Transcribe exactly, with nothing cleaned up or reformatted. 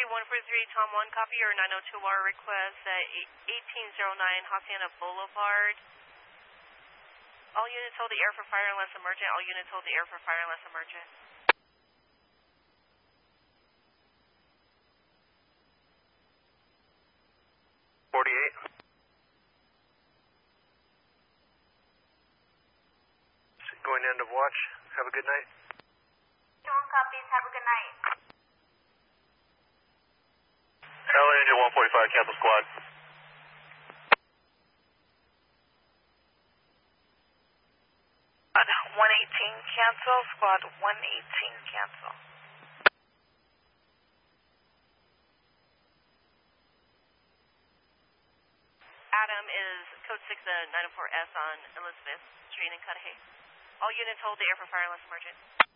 three one four three, Tom one, copy your nine oh two R request at eighteen oh nine Hacienda Boulevard. All units hold the air for fire unless emergent. All units hold the air for fire unless emergent. forty-eight. Going end of watch. Have a good night. One copies. Have a good night. L A Angel one forty-five, cancel squad. one eighteen cancel, squad one eighteen cancel. Adam is code six nine oh four S on Elizabeth Street in Cudahy. All units hold the air for fire unless emergent.